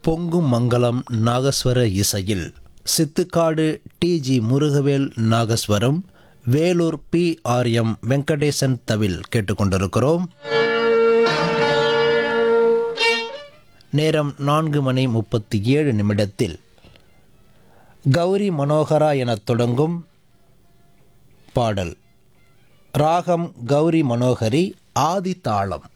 பொங்கும் மங்களம் நாகஸ்வர இசையில் சித்துக்காடு டி.ஜி. முருகவேல் நாகஸ்வரம், வேலூர் பி.ஆர்.எம். வெங்கடேசன் தவில் கேட்டுக்கொண்டிருக்கிறோம். நேரம் 4:37 கௌரி மனோகரா எனத் தொடங்கும் பாடல். ராகம் கௌரி மனோகரி, ஆதி தாளம்.